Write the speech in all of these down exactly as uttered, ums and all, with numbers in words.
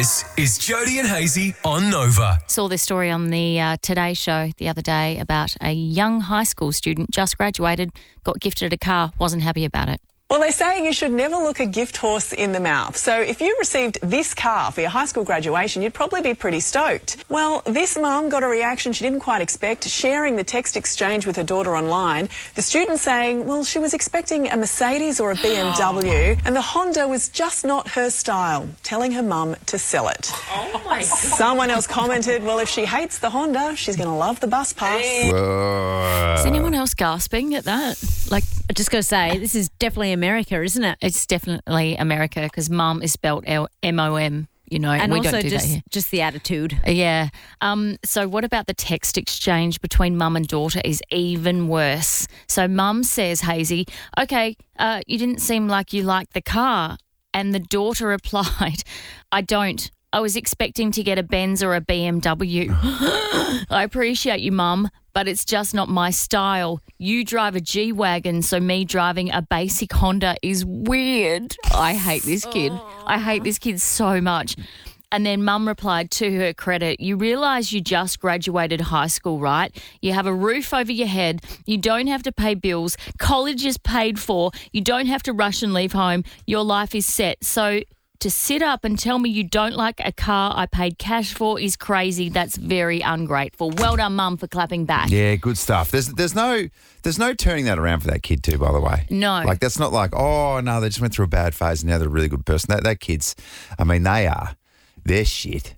This is Jody and Hazy on Nova. Saw this story on the uh, Today Show the other day about a young high school student, just graduated, got gifted a car, wasn't happy about it. Well, they're saying you should never look a gift horse in the mouth. So if you received this car for your high school graduation, you'd probably be pretty stoked. Well, this mum got a reaction she didn't quite expect, sharing the text exchange with her daughter online. The student saying, well, she was expecting a Mercedes or a B M W, and the Honda was just not her style, telling her mum to sell it. Oh, my God. Someone else commented, well, if she hates the Honda, she's going to love the bus pass. Is anyone else gasping at that? Like, I just got to say, this is definitely America, isn't it? it's definitely America because mum is spelled L- M O M, you know, and, And we also don't do just, that here. just the attitude. Yeah. Um, so what about the text exchange between mum and daughter is even worse. So mum says, Hazy, okay, uh, you didn't seem like you liked the car. And the daughter replied, I don't. I was expecting to get a Benz or a B M W. I appreciate you, mum, but it's just not my style. You drive a G-Wagon, so me driving a basic Honda is weird. I hate this kid. I hate this kid so much. And then mum replied, to her credit, you realise you just graduated high school, right? You have a roof over your head. You don't have to pay bills. College is paid for. You don't have to rush and leave home. Your life is set. So to sit up and tell me you don't like a car I paid cash for is crazy. That's very ungrateful. Well done, mum, for clapping back. Yeah, good stuff. There's there's no there's no turning that around for that kid too, by the way. No. Like that's not like, oh no, they just went through a bad phase and now they're a really good person. That that kid's I mean, they are. They're shit.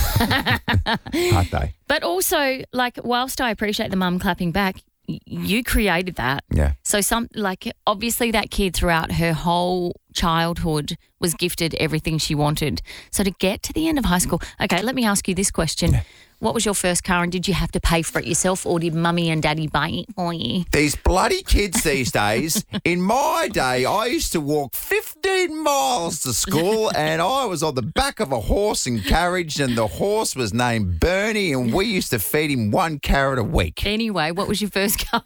Aren't they? But also, like, whilst I appreciate the mum clapping back, y- you created that. Yeah. So some like obviously that kid throughout her whole childhood was gifted everything she wanted. So to get to the end of high school, okay, let me ask you this question. Yeah. What was your first car and did you have to pay for it yourself or did mummy and daddy buy it for you? These bloody kids these days. In my day, I used to walk fifteen miles to school and I was on the back of a horse and carriage and the horse was named Bernie and we used to feed him one carrot a week. Anyway, what was your first car?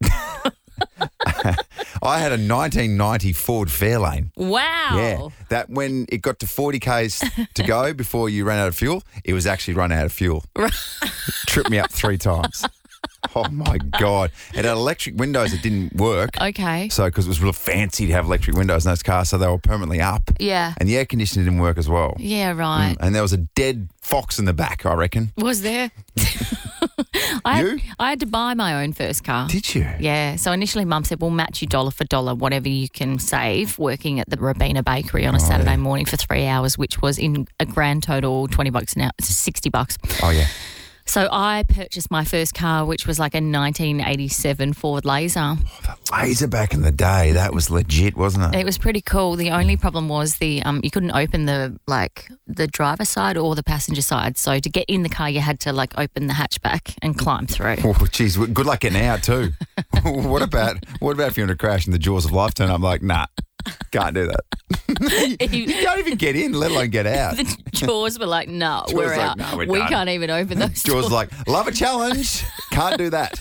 I had a nineteen ninety Ford Fairlane. Wow. Yeah, that when it got to forty kays to go before you ran out of fuel, it was actually run out of fuel. Tripped me up three times. Oh, my God. It had electric windows that didn't work. Okay. So, because it was real fancy to have electric windows in those cars, so they were permanently up. Yeah. And the air conditioning didn't work as well. Yeah, right. And there was a dead fox in the back, I reckon. Was there? I, You? had, I had to buy my own first car. Did you? Yeah. So initially mum said, we'll match you dollar for dollar, whatever you can save working at the Rabina Bakery on a Oh, Saturday yeah. morning for three hours, which was in a grand total twenty bucks an hour, sixty bucks. Oh, yeah. So I purchased my first car, which was like a nineteen eighty-seven Ford Laser. Laser back in the day, that was legit, wasn't it? It was pretty cool. The only problem was the um you couldn't open the like the driver side or the passenger side. So to get in the car, you had to like open the hatchback and climb through. Oh, geez, good luck getting out too. what about what about if you're in a crash and the jaws of life turn up? Like, nah, can't do that. you can't even get in, let alone get out. The Jaws were like, no, Jaws we're like, out. "No, we're we done." can't even open those Jaws doors. like, love a challenge, can't do that.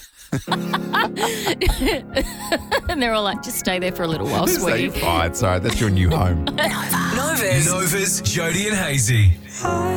And they're all like, just stay there for a little while, So sweetie. you're fine, sorry, that's your new home. Nova's, Nova's Jody and Hazy.